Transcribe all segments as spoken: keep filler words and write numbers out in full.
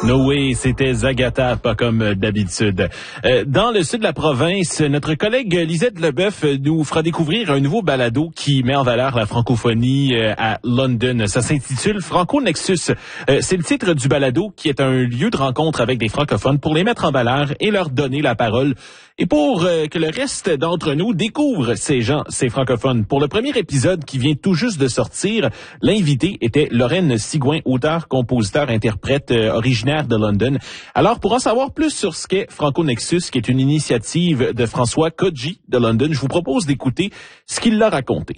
No way, c'était Zagata, pas comme d'habitude. Euh, dans le sud de la province, notre collègue Lisette Leboeuf nous fera découvrir un nouveau balado qui met en valeur la francophonie euh, à London. Ça s'intitule Franco Nexus. Euh, c'est le titre du balado qui est un lieu de rencontre avec des francophones pour les mettre en valeur et leur donner la parole. Et pour euh, que le reste d'entre nous découvre ces gens, ces francophones. Pour le premier épisode qui vient tout juste de sortir, l'invité était Lorraine Sigouin, auteur, compositeur, interprète euh, originaire de London. Alors, pour en savoir plus sur ce qu'est Franco Nexus, qui est une initiative de François Kodji de London, je vous propose d'écouter ce qu'il l'a raconté.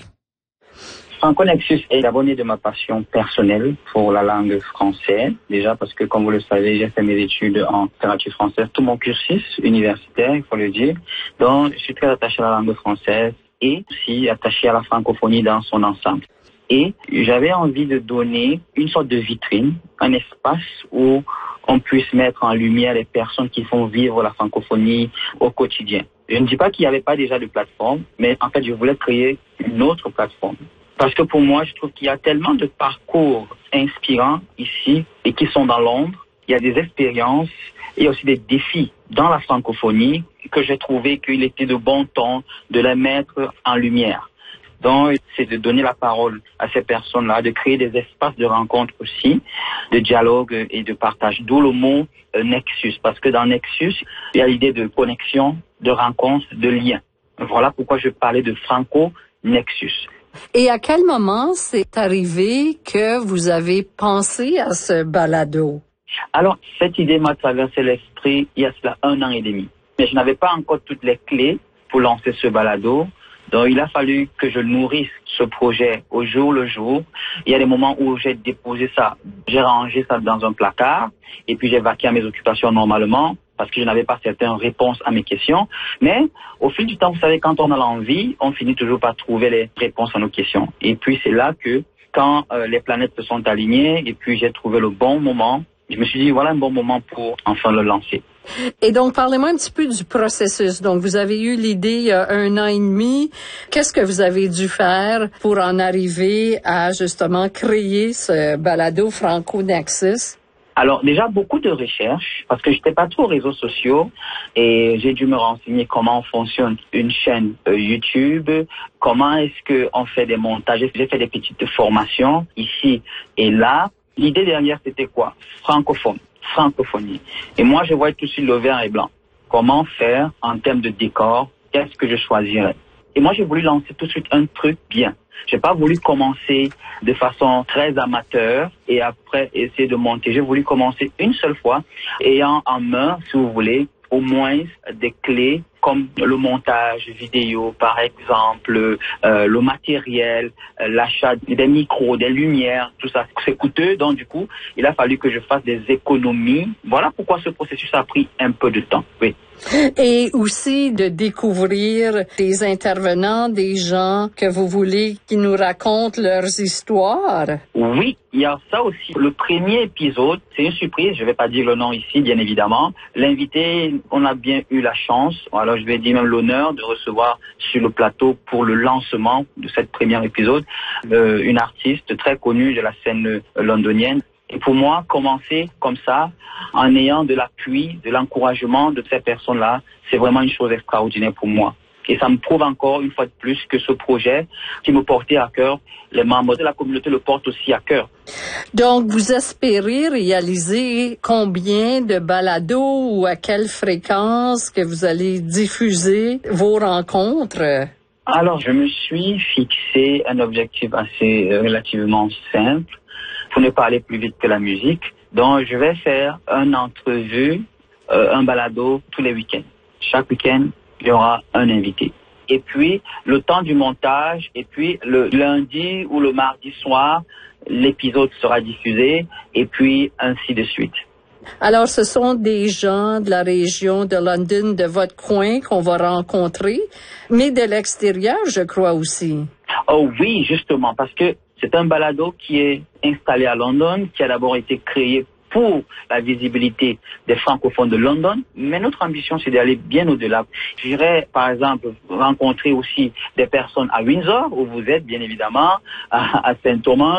Franco Nexus est d'abord né de ma passion personnelle pour la langue française. Déjà parce que, comme vous le savez, j'ai fait mes études en littérature française, tout mon cursus universitaire, il faut le dire. Donc, je suis très attaché à la langue française et aussi attaché à la francophonie dans son ensemble. Et j'avais envie de donner une sorte de vitrine, un espace où on puisse mettre en lumière les personnes qui font vivre la francophonie au quotidien. Je ne dis pas qu'il n'y avait pas déjà de plateforme, mais en fait, je voulais créer une autre plateforme. Parce que pour moi, je trouve qu'il y a tellement de parcours inspirants ici et qui sont dans l'ombre. Il y a des expériences et aussi des défis dans la francophonie que j'ai trouvé qu'il était de bon ton de les mettre en lumière. Donc, c'est de donner la parole à ces personnes-là, de créer des espaces de rencontre aussi, de dialogue et de partage. D'où le mot euh, Nexus, parce que dans Nexus, il y a l'idée de connexion, de rencontre, de lien. Voilà pourquoi je parlais de Franco Nexus. Et à quel moment c'est arrivé que vous avez pensé à ce balado? Alors, cette idée m'a traversé l'esprit il y a cela un an et demi. Mais je n'avais pas encore toutes les clés pour lancer ce balado. Donc, il a fallu que je nourrisse ce projet au jour le jour. Il y a des moments où j'ai déposé ça, j'ai rangé ça dans un placard et puis j'ai vaqué à mes occupations normalement parce que je n'avais pas certaines réponses à mes questions. Mais au fil du temps, vous savez, quand on a l'envie, on finit toujours par trouver les réponses à nos questions. Et puis, c'est là que quand euh, les planètes se sont alignées et puis j'ai trouvé le bon moment, je me suis dit, voilà un bon moment pour enfin le lancer. Et donc, parlez-moi un petit peu du processus. Donc, vous avez eu l'idée il y a un an et demi. Qu'est-ce que vous avez dû faire pour en arriver à, justement, créer ce balado Franco Nexus? Alors, déjà, beaucoup de recherches, parce que je n'étais pas trop aux réseaux sociaux et j'ai dû me renseigner comment fonctionne une chaîne euh, YouTube, comment est-ce qu'on fait des montages. J'ai fait des petites formations ici et là. L'idée derrière, c'était quoi? Francophone, francophonie. Et moi, je voyais tout de suite le vert et blanc. Comment faire en termes de décor? Qu'est-ce que je choisirais? Et moi, j'ai voulu lancer tout de suite un truc bien. J'ai pas voulu commencer de façon très amateur et après essayer de monter. J'ai voulu commencer une seule fois, ayant en main, si vous voulez, au moins des clés comme le montage vidéo, par exemple, euh, le matériel, euh, l'achat des micros, des lumières, tout ça. C'est coûteux, donc du coup, il a fallu que je fasse des économies. Voilà pourquoi ce processus a pris un peu de temps, oui. Et aussi de découvrir des intervenants, des gens que vous voulez qui nous racontent leurs histoires. Oui, il y a ça aussi. Le premier épisode, c'est une surprise, je ne vais pas dire le nom ici, bien évidemment. L'invité, on a bien eu la chance, alors je vais dire même l'honneur de recevoir sur le plateau pour le lancement de cette première épisode, euh, une artiste très connue de la scène euh, londonienne. Et pour moi, commencer comme ça, en ayant de l'appui, de l'encouragement de ces personnes-là, c'est vraiment une chose extraordinaire pour moi. Et ça me prouve encore une fois de plus que ce projet qui me portait à cœur, les membres de la communauté le portent aussi à cœur. Donc, vous espérez réaliser combien de balados ou à quelle fréquence que vous allez diffuser vos rencontres? Alors, je me suis fixé un objectif assez euh, relativement simple pour ne pas aller plus vite que la musique. Donc, je vais faire une entrevue, euh, un balado tous les week-ends. Chaque week-end, il y aura un invité. Et puis, le temps du montage, et puis le lundi ou le mardi soir, l'épisode sera diffusé, et puis ainsi de suite. Alors, ce sont des gens de la région de London, de votre coin, qu'on va rencontrer, mais de l'extérieur, je crois aussi. Oh oui, justement, parce que c'est un balado qui est installé à London, qui a d'abord été créé pour la visibilité des francophones de London, mais notre ambition, c'est d'aller bien au-delà. J'irai, par exemple, rencontrer aussi des personnes à Windsor, où vous êtes, bien évidemment, à, à Saint Thomas,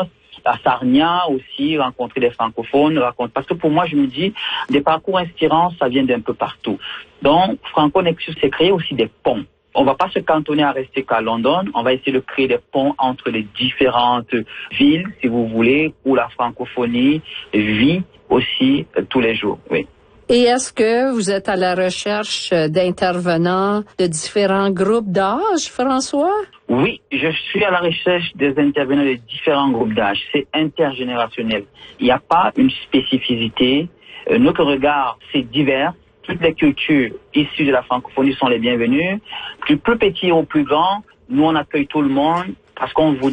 à Sarnia aussi, rencontrer des francophones, rencontrer, parce que pour moi, je me dis, des parcours inspirants, ça vient d'un peu partout. Donc, Franco Nexus, c'est créer aussi des ponts. On va pas se cantonner à rester qu'à London, on va essayer de créer des ponts entre les différentes villes, si vous voulez, où la francophonie vit aussi euh, tous les jours, oui. Et est-ce que vous êtes à la recherche d'intervenants de différents groupes d'âge, François? Oui, je suis à la recherche des intervenants de différents groupes d'âge. C'est intergénérationnel. Il n'y a pas une spécificité. Euh, notre regard, c'est divers. Toutes les cultures issues de la francophonie sont les bienvenues. Du plus petit au plus grand, nous on accueille tout le monde parce qu'on voudrait